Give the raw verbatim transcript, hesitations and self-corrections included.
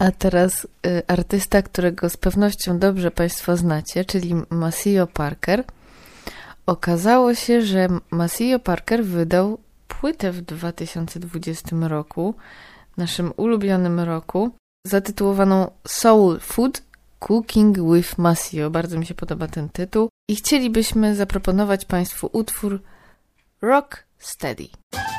A teraz y, artysta, którego z pewnością dobrze Państwo znacie, czyli Maceo Parker. Okazało się, że Maceo Parker wydał płytę w dwa tysiące dwudziestym roku, naszym ulubionym roku, zatytułowaną Soul Food Cooking with Maceo. Bardzo mi się podoba ten tytuł i chcielibyśmy zaproponować Państwu utwór Rock Steady.